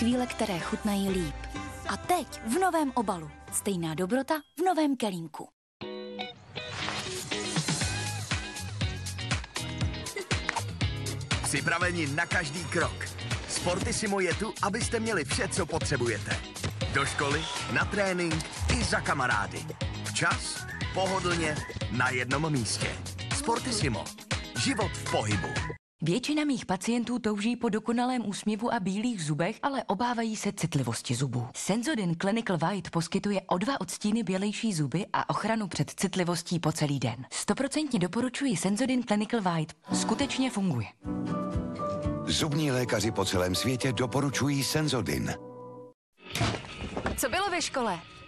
chvíle, které chutnají líp. A teď v novém obalu. Stejná dobrota v novém kelímku. Připraveni na každý krok. Sportissimo je tu, abyste měli vše, co potřebujete. Do školy, na trénink i za kamarády. Včas, pohodlně, na jednom místě. Sportissimo. Život v pohybu. Většina mých pacientů touží po dokonalém úsměvu a bílých zubech, ale obávají se citlivosti zubů. Sensodyne Clinical White poskytuje o 2 odstíny bělejší zuby a ochranu před citlivostí po celý den. 100% doporučuji Sensodyne Clinical White. Skutečně funguje. Zubní lékaři po celém světě doporučují Sensodyne. Co bylo ve škole?